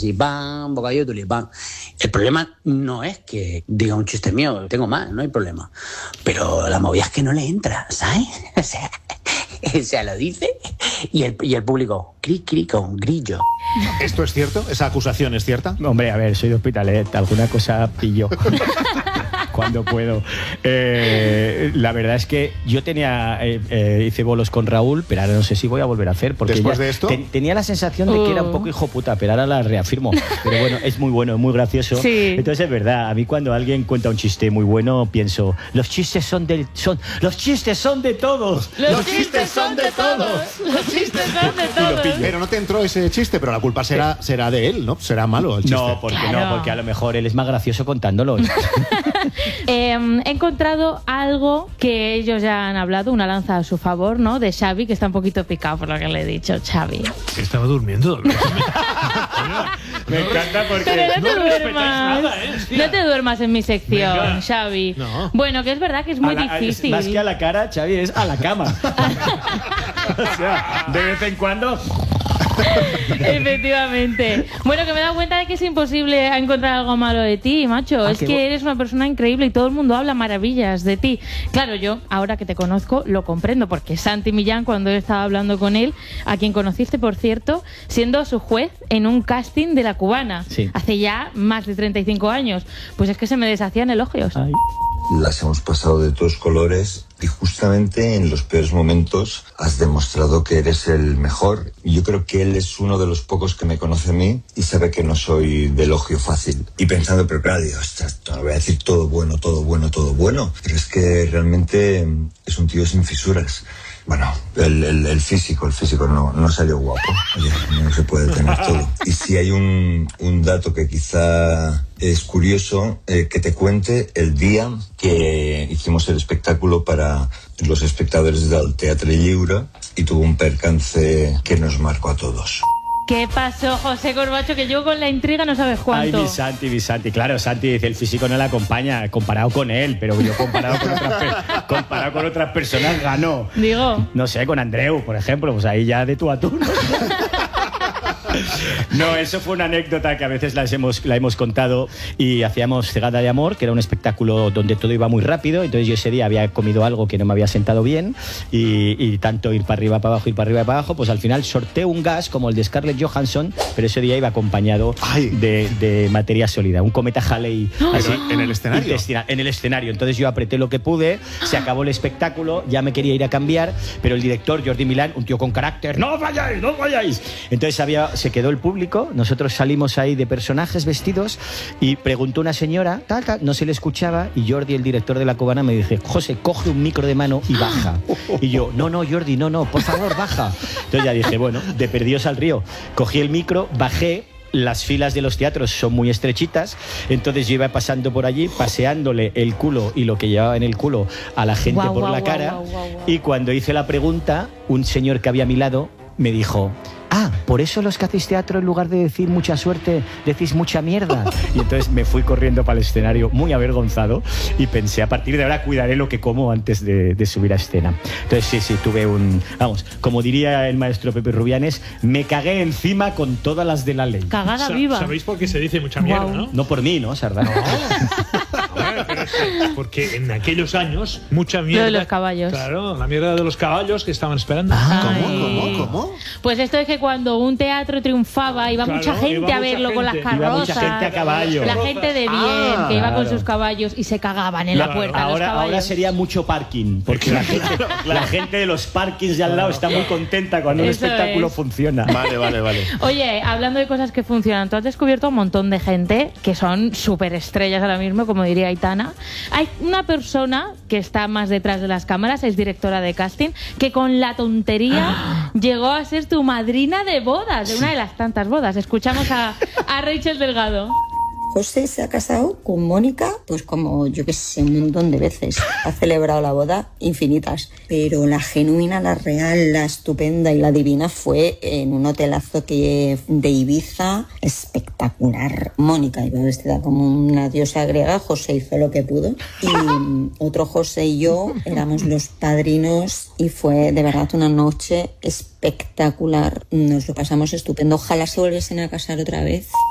así, pan, bocadillo de tulipán. El problema no es que diga un chiste mío, tengo más, no hay problema. Pero la movida es que no le entra, ¿sabes? O sea, lo dice y el público, cri, con grillo. ¿Esto es cierto? ¿Esa acusación es cierta? Hombre, a ver, soy de Hospitalet, alguna cosa pillo. Cuando puedo. La verdad es que yo hice bolos con Raúl, pero ahora no sé si voy a volver a hacer. Porque ¿después de esto? Tenía la sensación de que era un poco hijo puta, pero ahora la reafirmo. Pero bueno, es muy gracioso. Sí. Entonces es verdad, a mí cuando alguien cuenta un chiste muy bueno, pienso, los chistes son de todos. Los chistes son de todos. Los chistes son de todos. Pero no te entró ese chiste, pero la culpa será de él, ¿no? Será malo el chiste. No, porque a lo mejor él es más gracioso contándolo. He encontrado algo que ellos ya han hablado, una lanza a su favor, ¿no? De Xavi, que está un poquito picado por lo que le he dicho, Xavi. Estaba durmiendo. Me encanta porque Pero no te duermas. Nada, No te duermas en mi sección, Venga. Xavi. No. Bueno, que es verdad que es muy difícil. Más que a la cara, Xavi, es a la cama. O sea, de vez en cuando... Efectivamente. Bueno, que me he dado cuenta de que es imposible encontrar algo malo de ti, macho. Es que eres una persona increíble y todo el mundo habla maravillas de ti. Claro, yo, ahora que te conozco, lo comprendo, porque Santi Millán, cuando yo estaba hablando con él, a quien conociste, por cierto, siendo su juez en un casting de La Cubana, sí, hace ya más de 35 años, pues es que se me deshacían elogios. Ay. Las hemos pasado de todos colores y justamente en los peores momentos has demostrado que eres el mejor. Yo creo que él es uno de los pocos que me conoce a mí y sabe que no soy de elogio fácil. Y pensando, pero claro, digo, ostras, no voy a decir todo bueno, pero es que realmente es un tío sin fisuras. Bueno, el físico no salió guapo. Oye, no se puede tener todo. Y si hay un dato que quizá es curioso, que te cuente el día que hicimos el espectáculo para los espectadores del Teatre Lliure y tuvo un percance que nos marcó a todos. ¿Qué pasó, José Corbacho? Que yo con la intriga no sabes cuánto. Ay, mi Santi. Claro, Santi dice, el físico no le acompaña, comparado con él, pero yo comparado con otras personas ganó. Digo. No sé, con Andreu, por ejemplo, pues ahí ya de tú a tú. No, eso fue una anécdota que a veces la hemos contado y hacíamos Cegada de Amor, que era un espectáculo donde todo iba muy rápido, entonces yo ese día había comido algo que no me había sentado bien y tanto ir para arriba, para abajo, pues al final sorteé un gas como el de Scarlett Johansson, pero ese día iba acompañado de materia sólida, un cometa Halley. Así, ¿en el escenario? En el escenario, entonces yo apreté lo que pude, se acabó el espectáculo, ya me quería ir a cambiar, pero el director, Jordi Milán, un tío con carácter, ¡no vayáis! Entonces se quedó el público, nosotros salimos ahí de personajes vestidos y preguntó una señora, no se le escuchaba y Jordi, el director de La Cubana, me dice, José, coge un micro de mano y baja. Y yo, no, Jordi, no, por favor, baja. Entonces ya dije, bueno, de perdidos al río. Cogí el micro, bajé. Las filas de los teatros son muy estrechitas, entonces yo iba pasando por allí, paseándole el culo y lo que llevaba en el culo a la gente por la cara. Y cuando hice la pregunta, un señor que había a mi lado me dijo, por eso los que hacéis teatro, en lugar de decir mucha suerte, decís mucha mierda. Y entonces me fui corriendo para el escenario muy avergonzado y pensé, a partir de ahora cuidaré lo que como antes de subir a escena. Entonces sí, tuve como diría el maestro Pepe Rubianes, me cagué encima con todas las de la ley. Cagada viva. ¿Sabéis por qué se dice mucha mierda, no? No por mí, ¿no, Sardá? Porque en aquellos años, mucha mierda. Lo de los caballos. Claro, la mierda de los caballos que estaban esperando. ¿Cómo? Pues esto es que cuando un teatro triunfaba, iba mucha gente a verlo con las carrozas. Iba mucha gente a caballo. La gente de bien, que iba con sus caballos y se cagaban en la puerta. Ahora sería mucho parking, porque la gente de los parkings de al lado está muy contenta cuando un espectáculo funciona. Vale. Oye, hablando de cosas que funcionan, tú has descubierto a un montón de gente que son súper estrellas ahora mismo, como diría Aitana. Hay una persona que está más detrás de las cámaras, es directora de casting, que con la tontería llegó a ser tu madrina de bodas, de una de las tantas bodas. Escuchamos a Rachel Delgado. José se ha casado con Mónica, pues como yo que sé, un montón de veces. Ha celebrado la boda infinitas. Pero la genuina, la real, la estupenda y la divina fue en un hotelazo de Ibiza espectacular. Mónica iba vestida como una diosa griega, José hizo lo que pudo. Y otro José y yo éramos los padrinos y fue de verdad una noche espectacular. Nos lo pasamos estupendo. Ojalá se volviesen a casar otra vez.